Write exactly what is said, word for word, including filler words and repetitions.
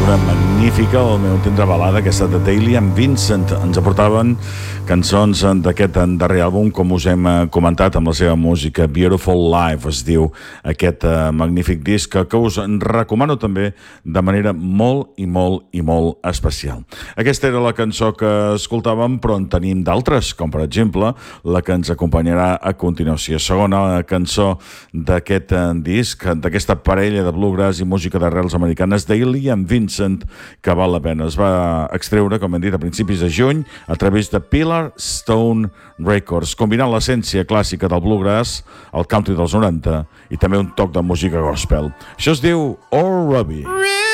figura magnífica, el meu entendre balada, aquesta de Daily and Vincent. Ens aportaven cançons d'aquest darrer àlbum, com us hem comentat, amb la seva música. Beautiful Life es diu aquest uh, magnífic disc, que, que us recomano també de manera molt i molt i molt especial. Aquesta era la cançó que escoltàvem, però en tenim d'altres, com per exemple la que ens acompanyarà a continuació. Segona cançó d'aquest uh, disc, d'aquesta parella de bluegrass i música d'arrels americanes, Daily and Vincent, que val la pena. Es va extreure, com hem dit, a principis de juny a través de Pillar Stone Records, combinant l'essència clàssica del bluegrass, el country dels noranta i també un toc de música gospel. Això es diu Oh Robbie.